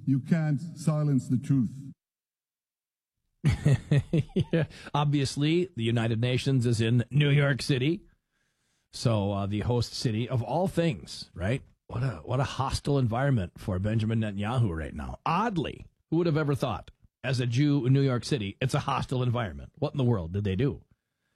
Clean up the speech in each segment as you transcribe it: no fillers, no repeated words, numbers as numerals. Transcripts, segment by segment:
you can't silence the truth. Yeah. Obviously, the United Nations is in New York City, so the host city of all things, right? What a hostile environment for Benjamin Netanyahu right now. Oddly, who would have ever thought, as a Jew in New York City, it's a hostile environment? What in the world did they do?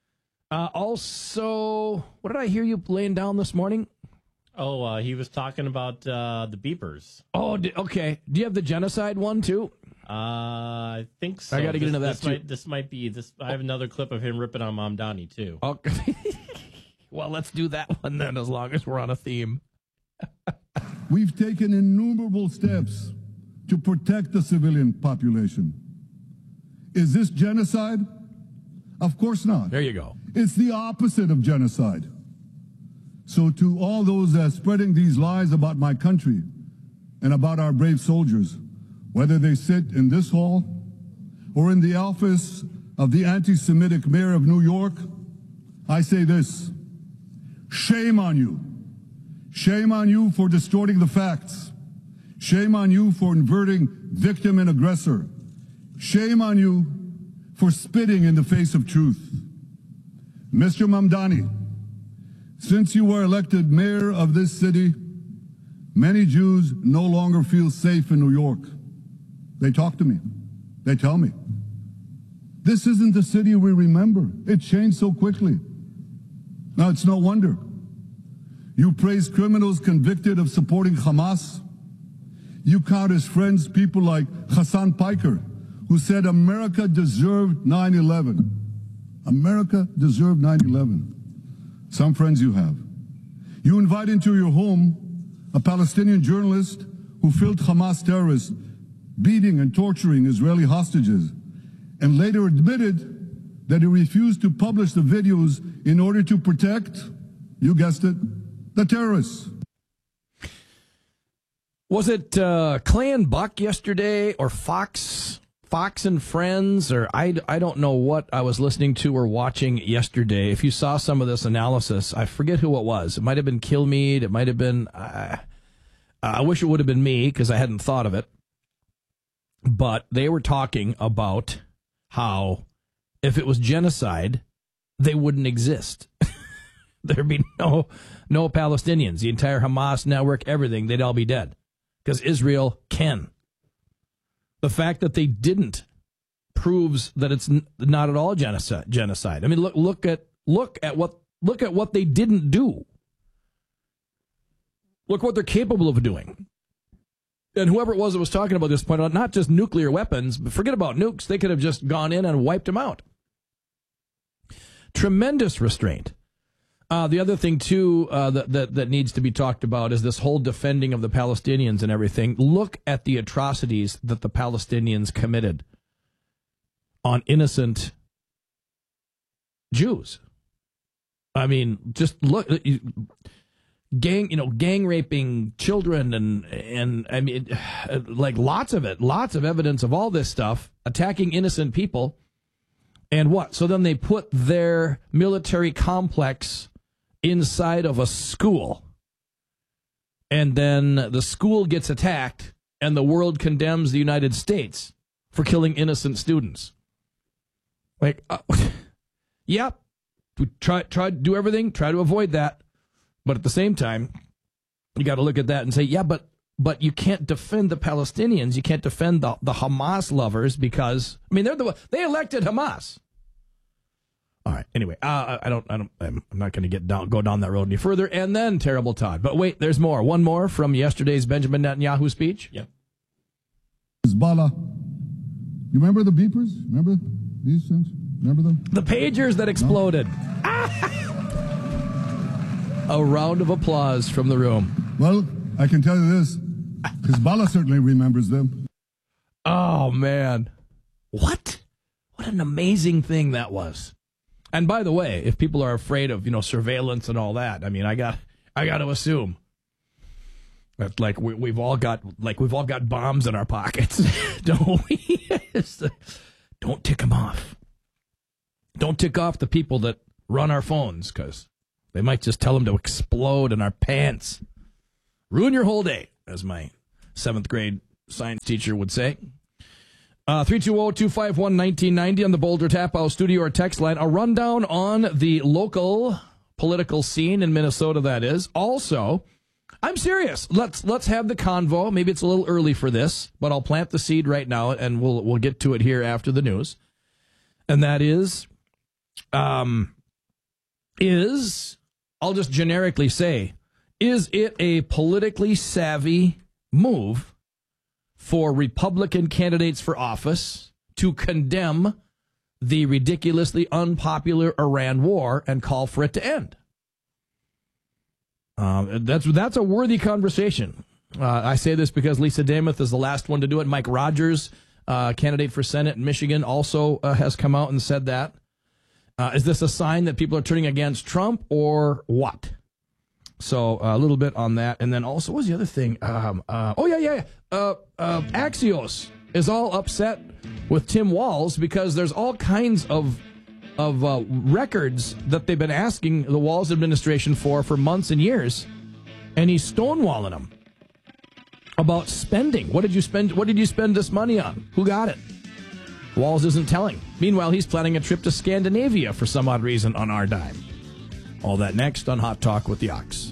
Also, what did I hear you laying down this morning? Oh, he was talking about the beepers. Oh, okay. Do you have the genocide one, too? I think so. I got to get into that, too. This might be this. I have another clip of him ripping on Mamdani, too. Okay. Well, let's do that one then, as long as we're on a theme. We've taken innumerable steps to protect the civilian population. Is this genocide? Of course not. There you go. It's the opposite of genocide. So to all those spreading these lies about my country and about our brave soldiers, whether they sit in this hall or in the office of the anti-Semitic mayor of New York, I say this: shame on you. Shame on you for distorting the facts. Shame on you for inverting victim and aggressor. Shame on you for spitting in the face of truth. Mr. Mamdani, since you were elected mayor of this city, many Jews no longer feel safe in New York. They talk to me. They tell me. This isn't the city we remember. It changed so quickly. Now, it's no wonder. You praise criminals convicted of supporting Hamas. You count as friends people like Hassan Piker, who said America deserved 9/11. America deserved 9/11. Some friends you have. You invite into your home a Palestinian journalist who filmed Hamas terrorists beating and torturing Israeli hostages, and later admitted that he refused to publish the videos in order to protect, you guessed it, the terrorists. Was it Clay and Buck yesterday, or Fox and Friends, or I don't know what I was listening to or watching yesterday. If you saw some of this analysis, I forget who it was. It might have been Kilmeade. It might have been, I wish it would have been me because I hadn't thought of it. But they were talking about how if it was genocide, they wouldn't exist. There'd be no Palestinians. The entire Hamas network, everything, they'd all be dead. Because Israel can. The fact that they didn't proves that it's not at all genocide. I mean, look at what they didn't do. Look what they're capable of doing. And whoever it was that was talking about this pointed out not just nuclear weapons, but forget about nukes. They could have just gone in and wiped them out. Tremendous restraint. The other thing, too, that needs to be talked about is this whole defending of the Palestinians and everything. Look at the atrocities that the Palestinians committed on innocent Jews. I mean, just look, gang raping children and I mean, like lots of evidence of all this stuff, attacking innocent people. And what? So then they put their military complex inside of a school, and then the school gets attacked, and the world condemns the United States for killing innocent students. Like, yep, we try to do everything, try to avoid that, but at the same time, you got to look at that and say, yeah, but you can't defend the Palestinians, you can't defend the Hamas lovers because I mean they elected Hamas. All right. Anyway, I'm not going to go down that road any further. And then terrible Todd. But wait, there's more. One more from yesterday's Benjamin Netanyahu speech. Yep. Hezbollah. You remember the beepers? Remember these things? Remember them? The pagers that exploded. No? A round of applause from the room. Well, I can tell you this. Hezbollah certainly remembers them. Oh, man. What an amazing thing that was. And by the way, if people are afraid of, surveillance and all that, I mean, I got to assume that we've all got bombs in our pockets, don't we? Don't tick them off. Don't tick off the people that run our phones because they might just tell them to explode in our pants. Ruin your whole day, as my 7th grade science teacher would say. 320-251-1990 on the Boulder Tap House studio or text line. A rundown on the local political scene in Minnesota, that is. Also, I'm serious. Let's have the convo. Maybe it's a little early for this, but I'll plant the seed right now, and we'll get to it here after the news. And that is I'll just generically say, is it a politically savvy move for Republican candidates for office to condemn the ridiculously unpopular Iran war and call for it to end? That's a worthy conversation. I say this because Lisa Damuth is the last one to do it. Mike Rogers, candidate for Senate in Michigan, also has come out and said that. Is this a sign that people are turning against Trump or what? So a little bit on that. And then also, what was the other thing? Axios is all upset with Tim Walz because there's all kinds of records that they've been asking the Walz administration for months and years, and he's stonewalling them about spending. What did you spend this money on? Who got it? Walz isn't telling. Meanwhile, he's planning a trip to Scandinavia for some odd reason on our dime. All that next on Hot Talk with the Ox.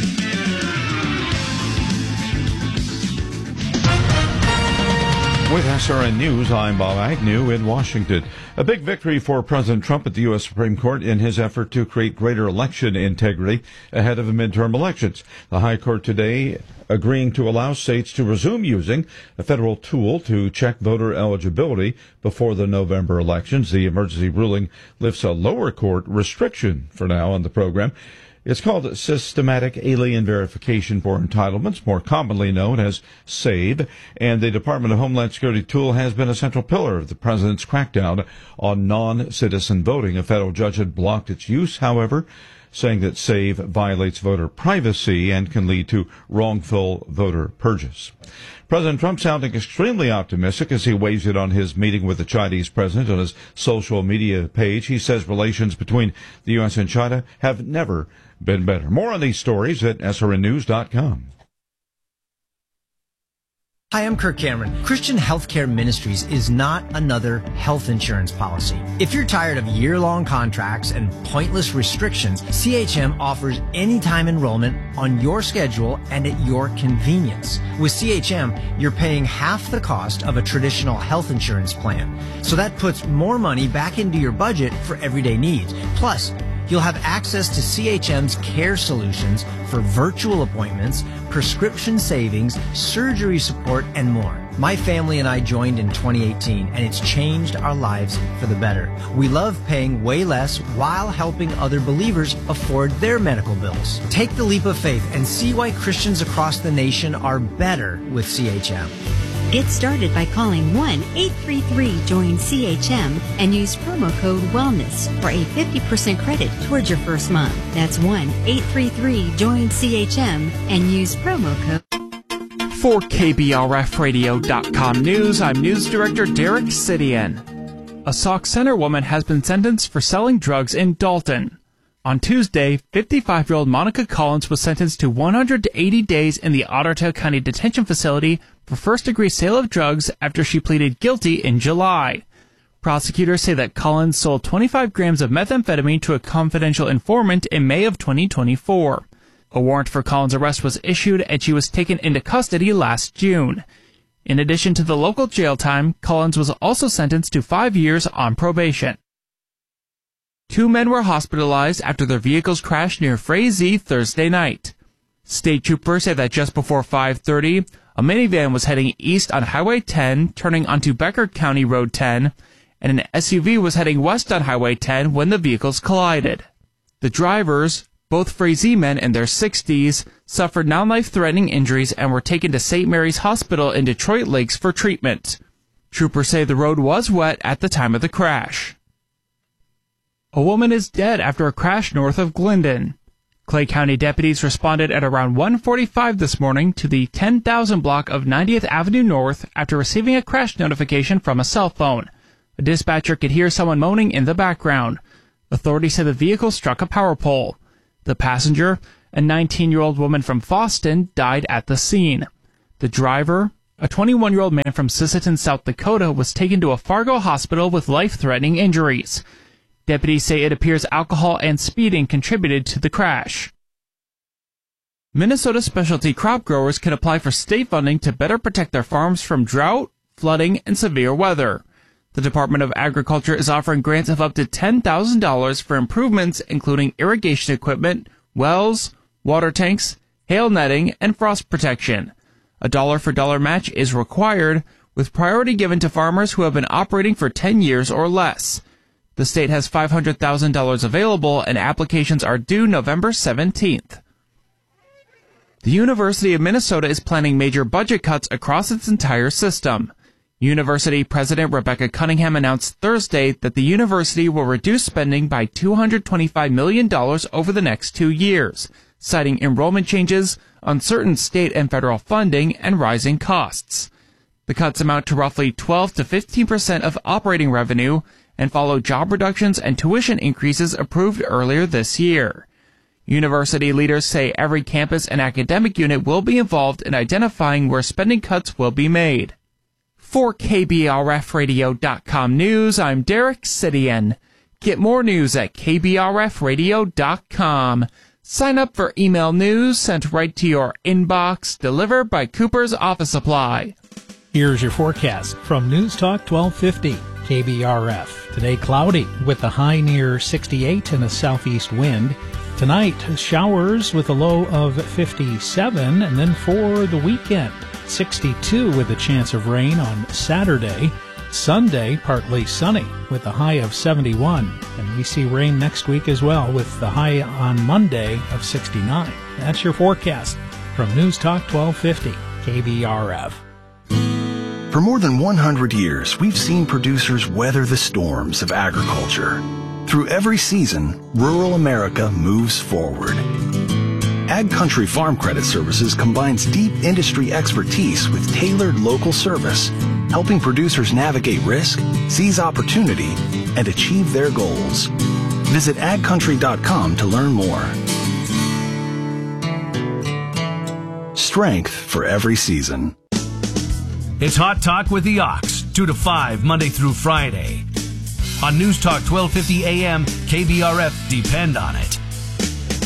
With SRN News, I'm Bob Agnew in Washington. A big victory for President Trump at the U.S. Supreme Court in his effort to create greater election integrity ahead of the midterm elections. The High Court today agreeing to allow states to resume using a federal tool to check voter eligibility before the November elections. The emergency ruling lifts a lower court restriction for now on the program. It's called Systematic Alien Verification for Entitlements, more commonly known as SAVE, and the Department of Homeland Security tool has been a central pillar of the president's crackdown on non-citizen voting. A federal judge had blocked its use, however, saying that SAVE violates voter privacy and can lead to wrongful voter purges. President Trump sounding extremely optimistic as he weighs in on his meeting with the Chinese president on his social media page. He says relations between the U.S. and China have never been better. More on these stories at srnnews.com. Hi, I'm Kirk Cameron. Christian Healthcare Ministries is not another health insurance policy. If you're tired of year-long contracts and pointless restrictions, CHM offers anytime enrollment on your schedule and at your convenience. With CHM, you're paying half the cost of a traditional health insurance plan. So that puts more money back into your budget for everyday needs. Plus, you'll have access to CHM's care solutions for virtual appointments, prescription savings, surgery support, and more. My family and I joined in 2018, and it's changed our lives for the better. We love paying way less while helping other believers afford their medical bills. Take the leap of faith and see why Christians across the nation are better with CHM. Get started by calling 1-833-JOIN-CHM and use promo code WELLNESS for a 50% credit towards your first month. That's 1-833-JOIN-CHM and use promo code. For KBRFradio.com News, I'm News Director Derek Sidian. A Sauk Center woman has been sentenced for selling drugs in Dalton. On Tuesday, 55-year-old Monica Collins was sentenced to 180 days in the Ottertail County Detention Facility for first-degree sale of drugs after she pleaded guilty in July. Prosecutors say that Collins sold 25 grams of methamphetamine to a confidential informant in May of 2024. A warrant for Collins' arrest was issued and she was taken into custody last June. In addition to the local jail time, Collins was also sentenced to 5 years on probation. 2 men were hospitalized after their vehicles crashed near Frazee Thursday night. State troopers say that just before 5:30, a minivan was heading east on Highway 10, turning onto Becker County Road 10, and an SUV was heading west on Highway 10 when the vehicles collided. The drivers, both Frazee men in their 60s, suffered non-life-threatening injuries and were taken to St. Mary's Hospital in Detroit Lakes for treatment. Troopers say the road was wet at the time of the crash. A woman is dead after a crash north of Glendon. Clay County deputies responded at around 1:45 this morning to the 10,000 block of 90th Avenue North after receiving a crash notification from a cell phone. A dispatcher could hear someone moaning in the background. Authorities say the vehicle struck a power pole. The passenger, a 19-year-old woman from Foston, died at the scene. The driver, A 21-year-old man from Sisseton, South Dakota, was taken to a Fargo hospital with life-threatening injuries. Deputies say it appears alcohol and speeding contributed to the crash. Minnesota specialty crop growers can apply for state funding to better protect their farms from drought, flooding, and severe weather. The Department of Agriculture is offering grants of up to $10,000 for improvements including irrigation equipment, wells, water tanks, hail netting, and frost protection. A dollar-for-dollar match is required, with priority given to farmers who have been operating for 10 years or less. The state has $500,000 available, and applications are due November 17th. The University of Minnesota is planning major budget cuts across its entire system. University President Rebecca Cunningham announced Thursday that the university will reduce spending by $225 million over the next 2 years, citing enrollment changes, uncertain state and federal funding, and rising costs. The cuts amount to roughly 12 to 15% of operating revenue and follow job reductions and tuition increases approved earlier this year. University leaders say every campus and academic unit will be involved in identifying where spending cuts will be made. For KBRFradio.com News, I'm Derek Sidian. Get more news at KBRFradio.com. Sign up for email news sent right to your inbox, delivered by Cooper's Office Supply. Here's your forecast from News Talk 1250 KBRF. Today cloudy with a high near 68 and a southeast wind. Tonight, showers with a low of 57, and then for the weekend, 62 with a chance of rain on Saturday. Sunday, partly sunny with a high of 71, and we see rain next week as well with the high on Monday of 69. That's your forecast from News Talk 1250 KBRF. For more than 100 years, we've seen producers weather the storms of agriculture. Through every season, rural America moves forward. Ag Country Farm Credit Services combines deep industry expertise with tailored local service, helping producers navigate risk, seize opportunity, and achieve their goals. Visit agcountry.com to learn more. Strength for every season. It's Hot Talk with the Ox, 2 to 5, Monday through Friday. On News Talk 1250 AM, KBRF, depend on it.